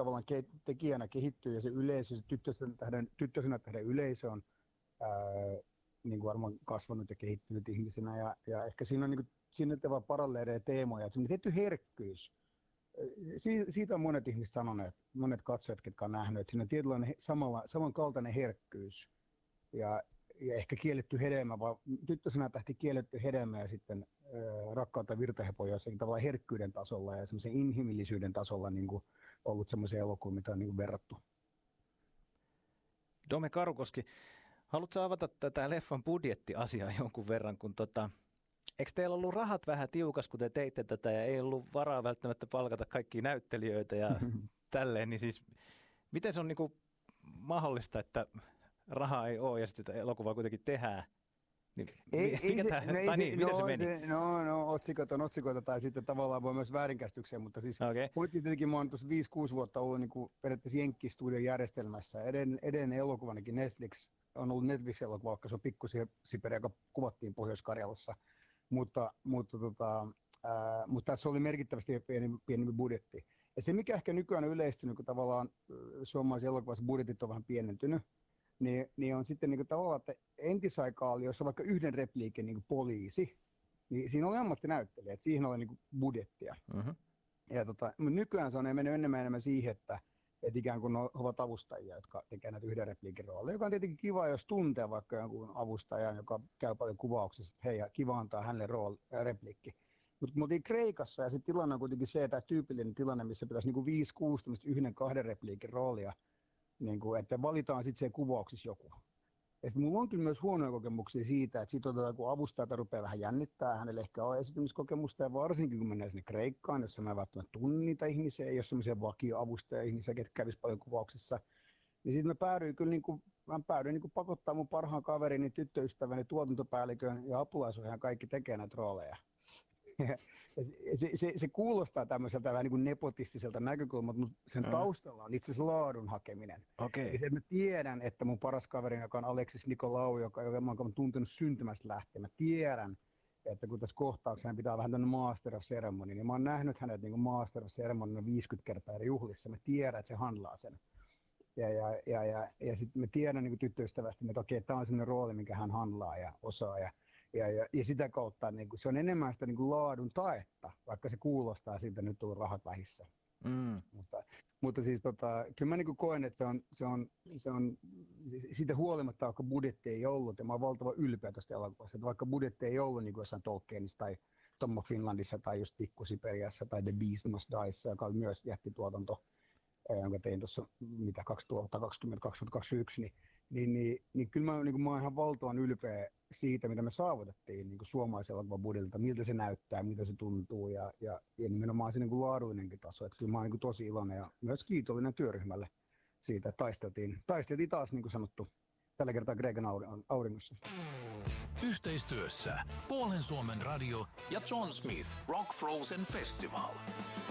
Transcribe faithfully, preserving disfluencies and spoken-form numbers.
tavallaan ke- tekijänä kehittyy ja se yleisö, se tyttösenä tähden, tyttösenä tähden yleisö on ää, niin kuin varmaan kasvanut ja kehittynyt ihmisenä ja, ja ehkä siinä on niin kuin, siinä on paralleeleja teemoja, että se on tietty herkkyys. Si- siitä on monet ihmiset sanoneet, monet katsojat, jotka on nähnyt, että siinä on tietynlainen samalla, samankaltainen herkkyys ja, ja ehkä kielletty hedelmä, vaan tyttösenä tähti kielletty hedelmä ja sitten ää, rakkautta virtahepoja jossakin tavallaan herkkyyden tasolla ja semmoisen inhimillisyyden tasolla niin kuin ollut semmoisia elokuvia, mitä on niin kuin verrattu. Dome Karukoski, haluatko avata tätä leffan budjettiasiaa jonkun verran, kun tota, eikö teillä ollut rahat vähän tiukas, kun te teitte tätä ja ei ollut varaa välttämättä palkata kaikkia näyttelijöitä ja tälleen, niin siis miten se on niin kuin mahdollista, että rahaa ei ole ja sitten elokuvaa kuitenkin tehdään? Niin, ei, mikä ei tämä, se, no, tai niin, se, miten no, se meni? Se, no, no, otsikot on otsikoita tai sitten tavallaan voi myös väärinkäsityksiä, mutta siis Okay. pointti tietenkin, mä oon tuossa viisi kuusi vuotta ollut niin kuin periaatteessa Jenkki-studion järjestelmässä. Eden, edelleen elokuvanakin Netflix on ollut Netflix-elokuva, vaikka se on pikkusiperi, joka kuvattiin Pohjois-Karjalassa, mutta, mutta, tota, ää, mutta tässä oli merkittävästi pieni, pieni budjetti. Ja se, mikä ehkä nykyään on yleistynyt, kun tavallaan suomalaisen elokuvassa budjetit on vähän pienentynyt, Niin, niin on sitten niin kuin tavallaan, että entisaikaa oli, jos on vaikka yhden repliikin niin kuin poliisi, niin siinä oli ammattinäyttelijä, että siihen oli niin kuin budjettia. Uh-huh. Ja tota, mutta nykyään se on mennyt enemmän enemmän siihen, että, että ikään kuin ne ovat avustajia, jotka tekevät näitä yhden repliikin rooleja, joka on tietenkin kiva, jos tuntee vaikka jonkun avustajan, joka käy paljon kuvauksessa, että hei, kiva antaa hänelle rool, repliikki. Mutta me oltiin Kreikassa ja se tilanne on kuitenkin se, että tyypillinen tilanne, missä pitäisi niin kuin viisi kuusi yhden kahden repliikin roolia, niin kuin, että valitaan sitten se kuvauksissa joku. Ja sitten mulla on kyllä myös huonoja kokemuksia siitä, että sitten otetaan, kun avustaja rupeaa vähän jännittää, hänelle ehkä on esitymiskokemusta, ja varsinkin kun mennään sinne Kreikkaan, jossa mä välttämättä tunnin niitä ihmisiä, ei ole semmoisia vakioavustajia-ihmisiä, ketkä kävisi paljon kuvauksissa, niin sitten mä päädyin kyllä, niin kuin, mä päädyin niin kuin pakottaa mun parhaan kaverini, tyttöystäväni, tuotantopäällikön ja apulaisohjaajan kaikki tekee näitä rooleja. Se, se, se kuulostaa tämmöiseltä vähän niin kuin nepotistiselta näkökulmalta, mutta sen mm. taustalla on itse asiassa laadun hakeminen. Okay. Eli se, että mä tiedän, että mun paras kaveri, joka on Aleksis Nikolau, joka, joka mä oon tuntenut syntymästä lähtien, mä tiedän, että kun tässä kohtauksessa hän pitää vähän tämmöinen Master of Ceremony, niin mä oon nähnyt hänet niin kuin Master of Ceremony viisikymmentä kertaa eri juhlissa. Mä tiedän, että se handlaa sen. Ja, ja, ja, ja, ja sitten mä tiedän niin kuin tyttöystävästi, että okei, tämä on semmoinen rooli, minkä hän handlaa ja osaa. Ja, Ja, ja, ja sitä kautta niin kuin, se on enemmän sitä niin kuin laadun taetta, vaikka se kuulostaa siltä, että nyt on rahat vähissä. Mm. Mutta, mutta siis tota, kyllä mä niin kuin koen, että se on, se on, se on siitä huolimatta, vaikka budjetti ei ollut, ja mä oon valtavan ylpeä tuosta elokuvasta, että vaikka budjetti ei ollut niin kuin jossain Tolkienissa tai Tom of Finlandissa tai just Pikkusiperiassa tai The Beast Must Die, joka oli myös jättituotanto, jonka tein tuossa mitä kaksituhattakaksikymmentä kaksituhattakaksikymmentäyksi, niin, niin, niin, niin kyllä mä, niin kuin, mä oon ihan valtavan ylpeä siitä, mitä me saavutettiin niin kuin suomalaisen elokuvan budjetilta, miltä se näyttää, miltä se tuntuu ja, ja, ja nimenomaan se niin kuin laadullinenkin taso. Että kyllä mä oon niin kuin tosi iloinen ja myös kiitollinen työryhmälle siitä, että taisteltiin, taisteltiin taas niin kuin sanottu tällä kertaa Kreikan auringossa. Yhteistyössä Puolen Suomen radio ja John Smith Rock Frozen Festival.